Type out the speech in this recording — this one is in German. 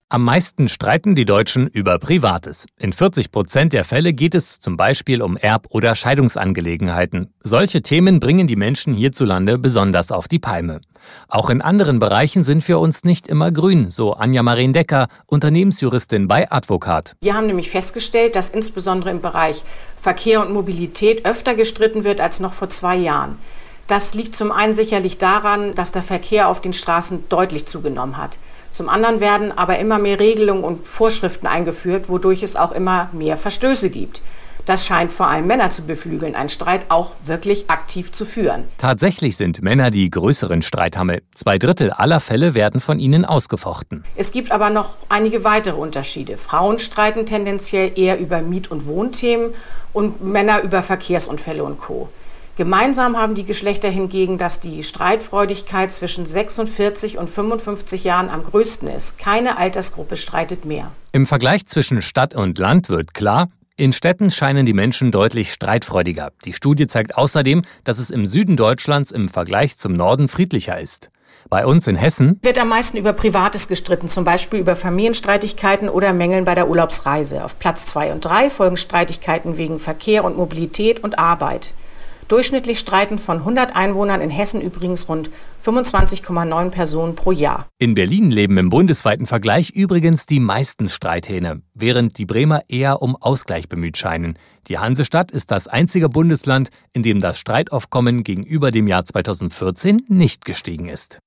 Am meisten streiten die Deutschen über Privates. In 40% der Fälle geht es zum Beispiel um Erb- oder Scheidungsangelegenheiten. Solche Themen bringen die Menschen hierzulande besonders auf die Palme. Auch in anderen Bereichen sind wir uns nicht immer grün, so Anja-Marleen Decker, Unternehmensjuristin bei Advocat. Wir haben nämlich festgestellt, dass insbesondere im Bereich Verkehr und Mobilität öfter gestritten wird als noch vor 2 Jahren. Das liegt zum einen sicherlich daran, dass der Verkehr auf den Straßen deutlich zugenommen hat. Zum anderen werden aber immer mehr Regelungen und Vorschriften eingeführt, wodurch es auch immer mehr Verstöße gibt. Das scheint vor allem Männer zu beflügeln, einen Streit auch wirklich aktiv zu führen. Tatsächlich sind Männer die größeren Streithammel. 2/3 aller Fälle werden von ihnen ausgefochten. Es gibt aber noch einige weitere Unterschiede. Frauen streiten tendenziell eher über Miet- und Wohnthemen und Männer über Verkehrsunfälle und Co. Gemeinsam haben die Geschlechter hingegen, dass die Streitfreudigkeit zwischen 46 und 55 Jahren am größten ist. Keine Altersgruppe streitet mehr. Im Vergleich zwischen Stadt und Land wird klar, in Städten scheinen die Menschen deutlich streitfreudiger. Die Studie zeigt außerdem, dass es im Süden Deutschlands im Vergleich zum Norden friedlicher ist. Bei uns in Hessen Wird am meisten über Privates gestritten, zum Beispiel über Familienstreitigkeiten oder Mängeln bei der Urlaubsreise. Auf Platz 2 und 3 folgen Streitigkeiten wegen Verkehr und Mobilität und Arbeit. Durchschnittlich streiten von 100 Einwohnern in Hessen übrigens rund 25,9 Personen pro Jahr. In Berlin leben im bundesweiten Vergleich übrigens die meisten Streithähne, während die Bremer eher um Ausgleich bemüht scheinen. Die Hansestadt ist das einzige Bundesland, in dem das Streitaufkommen gegenüber dem Jahr 2014 nicht gestiegen ist.